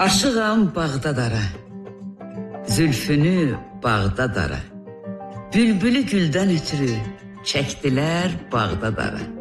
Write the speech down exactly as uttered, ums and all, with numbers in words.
Aşığam Bağdad ara, zülfünü Bağdad ara. Bülbülü güldən ötürü çəkdilər Bağdad ara.